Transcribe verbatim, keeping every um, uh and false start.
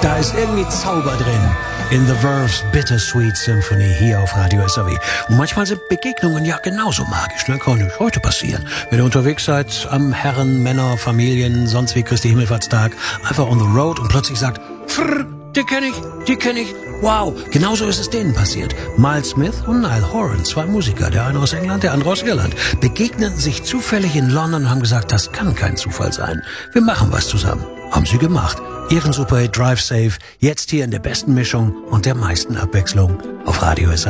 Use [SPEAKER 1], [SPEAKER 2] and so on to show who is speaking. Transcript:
[SPEAKER 1] Da ist irgendwie Zauber drin. In The Verve's Bittersweet Symphony hier auf Radio S A W. Und manchmal sind Begegnungen ja genauso magisch. Ne? Kann nicht heute passieren. Wenn ihr unterwegs seid am Herren, Männer, Familien, sonst wie Christi Himmelfahrtstag, einfach on the road und plötzlich sagt, frrr, die kenne ich, die kenne ich. Wow, genauso ist es denen passiert. Miles Smith und Niall Horan, zwei Musiker, der eine aus England, der andere aus Irland, begegneten sich zufällig in London und haben gesagt, das kann kein Zufall sein. Wir machen was zusammen. Haben sie gemacht. Ihren Superhit Drive Safe, jetzt hier in der besten Mischung und der meisten Abwechslung auf Radio S A W.